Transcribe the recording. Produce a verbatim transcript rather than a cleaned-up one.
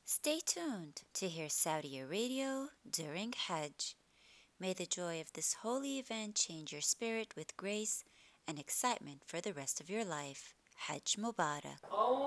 Stay tuned to hear Saudi Radio during Hajj. May the joy of this holy event change your spirit with grace and excitement for the rest of your life. Hajj Mubarak.